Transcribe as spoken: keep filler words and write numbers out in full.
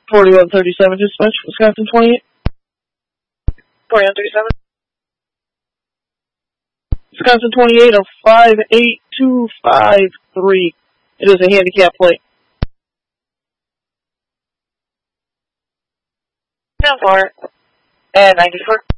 forty-one thirty-seven dispatch, Wisconsin twenty-eight. forty-one thirty-seven. Wisconsin twenty-eight of five eight two five three. It is a handicap plate. ten four and ninety-four.